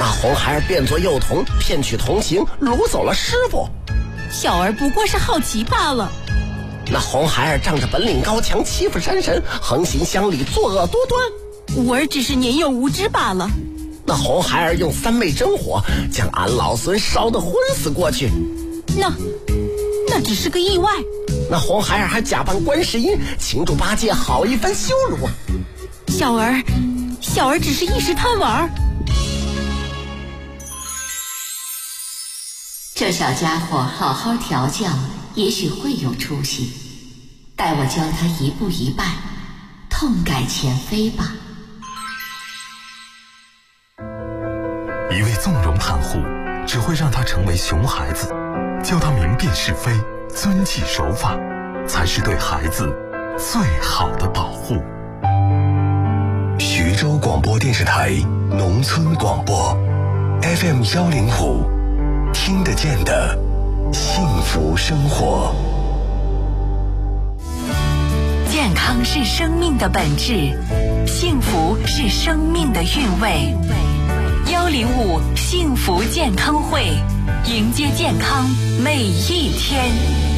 那红孩儿变作幼童，骗取同情，掳走了师傅。 小儿不过是好奇罢了。 那红孩儿仗着本领高强，欺负山神，横行乡里，作恶多端。 吾儿只是年幼无知罢了。 那红孩儿用3昧真火，将俺老孙烧得昏死过去。 那只是个意外。 那红孩儿还假扮观世音，擒住八戒，好一番羞辱。 小儿只是一时贪玩。 这小家伙好好调教，也许会有出息。待我教他一步一拜，痛改前非吧。 一味纵容袒护，只会让他成为熊孩子。教他明辨是非，遵纪守法，才是对孩子最好的保护。 徐州广播电视台农村广播 FM105，听得见的幸福生活。 健康是生命的本质，幸福是生命的韵味。105幸福健康会，迎接健康每一天。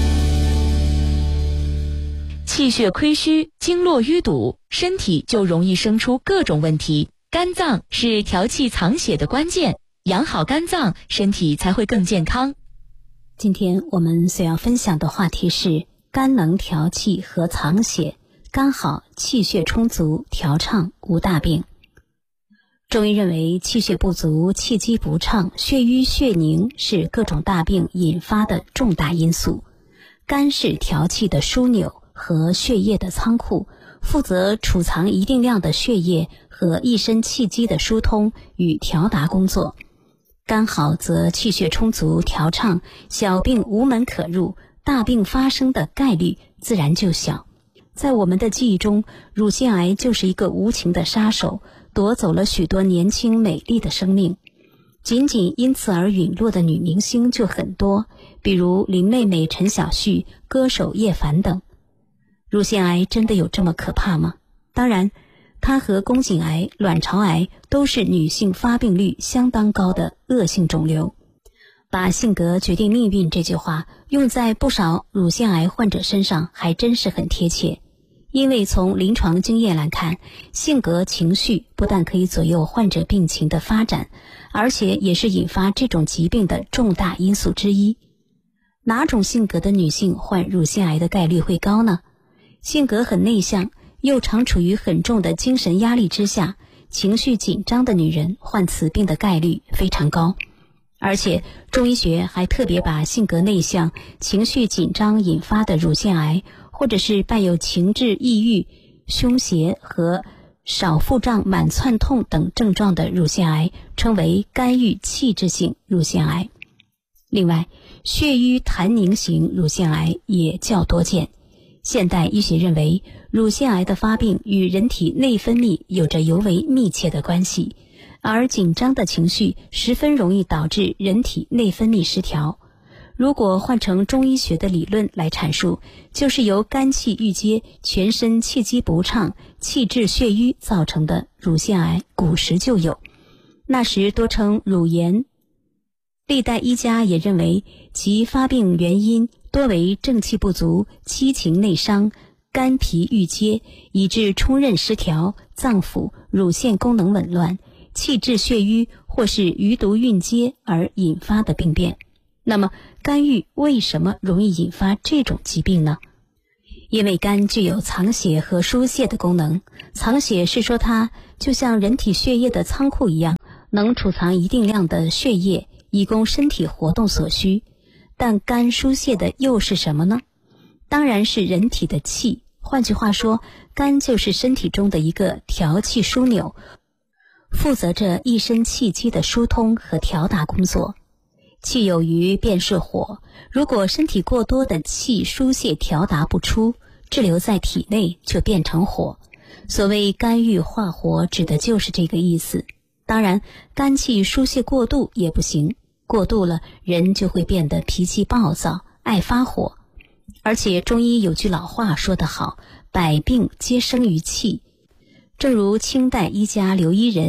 气血亏虚，经络淤堵，身体就容易生出各种问题。肝脏是调气藏血的关键，养好肝脏，身体才会更健康。 今天我们所要分享的话题是肝能调气和藏血，肝好气血充足，调畅无大病。中医认为气血不足、气机不畅、血瘀血凝是各种大病引发的重大因素。肝是调气的枢纽和血液的仓库，负责储藏一定量的血液和一身气机的疏通与调达工作。肝好则气血充足调畅，小病无门可入，大病发生的概率自然就小。在我们的记忆中，乳腺癌就是一个无情的杀手，夺走了许多年轻美丽的生命。仅仅因此而陨落的女明星就很多，比如林妹妹陈小旭、歌手叶凡等。乳腺癌真的有这么可怕吗？当然，它和宫颈癌、卵巢癌都是女性发病率相当高的恶性肿瘤。把性格决定命运这句话用在不少乳腺癌患者身上还真是很贴切。因为从临床经验来看，性格情绪不但可以左右患者病情的发展，而且也是引发这种疾病的重大因素之一。哪种性格的女性患乳腺癌的概率会高呢？性格很内向，又常处于很重的精神压力之下，情绪紧张的女人患此病的概率非常高。而且中医学还特别把性格内向、情绪紧张引发的乳腺癌，或者是伴有情志抑郁、胸胁和少腹胀、满窜痛等症状的乳腺癌称为肝郁气滞性乳腺癌。另外，血瘀痰凝型乳腺癌也较多见。现代医学认为，乳腺癌的发病与人体内分泌有着尤为密切的关系，而紧张的情绪十分容易导致人体内分泌失调。如果换成中医学的理论来阐述，就是由肝气郁结、全身气机不畅、气滞血瘀造成的乳腺癌，古时就有，那时多称乳炎。历代医家也认为其发病原因多为正气不足、七情内伤、肝脾郁结，以致冲任失调、脏腑、乳腺功能紊乱、气滞血瘀或是余毒蕴结而引发的病变。那么肝郁为什么容易引发这种疾病呢？因为肝具有藏血和疏泄的功能。藏血是说它就像人体血液的仓库一样，能储藏一定量的血液，以供身体活动所需。但肝疏泄的又是什么呢？当然是人体的气。换句话说，肝就是身体中的一个调气枢纽，负责着一身气机的疏通和调达工作。气有余便是火，如果身体过多的气疏泄调达不出，滞留在体内就变成火。所谓肝郁化火，指的就是这个意思。当然，肝气疏泄过度也不行，过度了人就会变得脾气暴躁，爱发火。而且中医有句老话说得好，百病皆生于气。正如清代医家刘一仁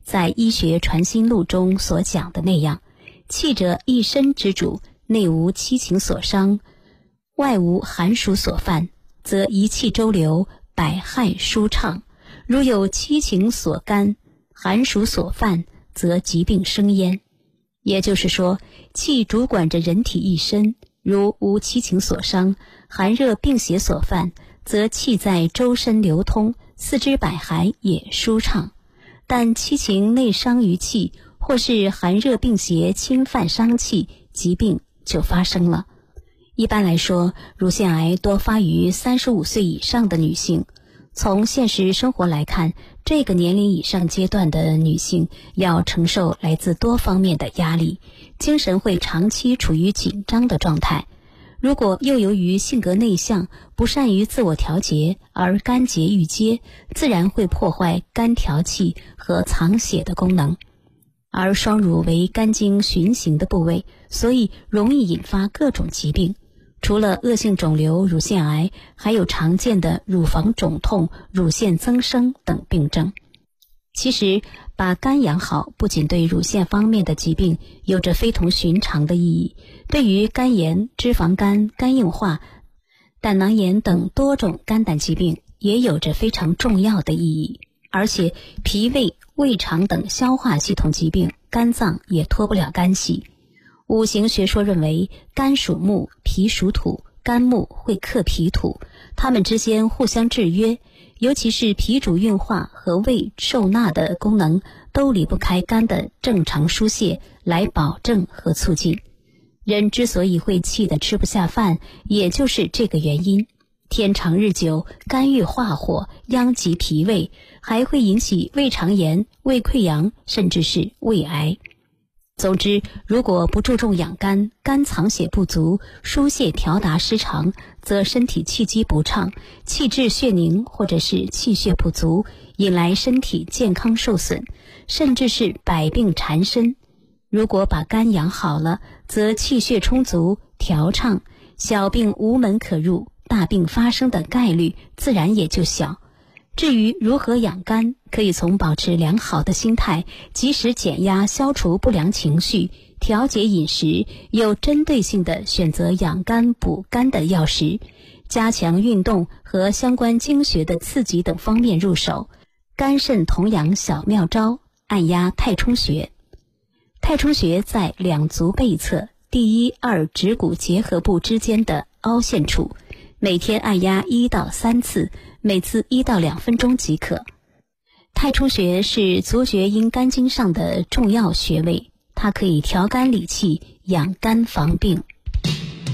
在《医学传心录》中所讲的那样，气者一身之主，内无七情所伤，外无寒暑所犯，则一气周流，百害舒畅；如有七情所干，寒暑所犯，则疾病生焉。也就是说，气主管着人体一身，如无七情所伤，寒热病邪所犯，则气在周身流通，四肢百骸也舒畅。但七情内伤于气，或是寒热病邪侵犯伤气，疾病就发生了。一般来说，乳腺癌多发于35岁以上的女性。从现实生活来看，这个年龄以上阶段的女性要承受来自多方面的压力，精神会长期处于紧张的状态。如果又由于性格内向，不善于自我调节，而肝结郁结，自然会破坏肝调气和藏血的功能。而双乳为肝经循行的部位，所以容易引发各种疾病。除了恶性肿瘤、乳腺癌，还有常见的乳房肿痛、乳腺增生等病症。其实把肝养好，不仅对乳腺方面的疾病有着非同寻常的意义，对于肝炎、脂肪肝、肝硬化、胆囊炎等多种肝胆疾病也有着非常重要的意义。而且脾胃、胃肠等消化系统疾病，肝脏也脱不了干系。五行学说认为，肝属木，脾属土，肝木会克脾土，它们之间互相制约，尤其是脾主运化和胃受纳的功能，都离不开肝的正常疏泄来保证和促进。人之所以会气得吃不下饭，也就是这个原因。天长日久，肝郁化火，殃及脾胃，还会引起胃肠炎、胃溃疡，甚至是胃癌。总之，如果不注重养肝，肝藏血不足，疏泄调达失常，则身体气机不畅，气滞血凝，或者是气血不足，引来身体健康受损，甚至是百病缠身。如果把肝养好了，则气血充足，调畅，小病无门可入，大病发生的概率自然也就小。至于如何养肝，可以从保持良好的心态，及时减压消除不良情绪，调节饮食，有针对性地选择养肝补肝的药食，加强运动和相关经学的刺激等方面入手。肝肾同养小妙招，按压太冲穴。太冲穴在两足背侧第一、二指骨结合部之间的凹陷处，每天按压1到3次，每次1到2分钟即可。太冲穴是足厥阴肝经上的重要穴位，它可以调肝理气，养肝防病。